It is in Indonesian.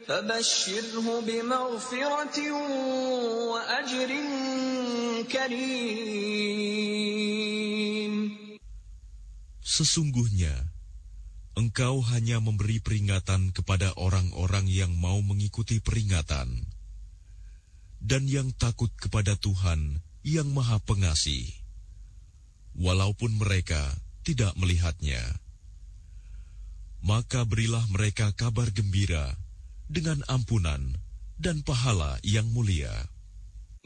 فبشره بمغفرة وأجر كريم. Sesungguhnya, engkau hanya memberi peringatan kepada orang-orang yang mau mengikuti peringatan dan yang takut kepada Tuhan yang Maha Pengasih, walaupun mereka tidak melihatnya. Maka berilah mereka kabar gembira dengan ampunan dan pahala yang mulia.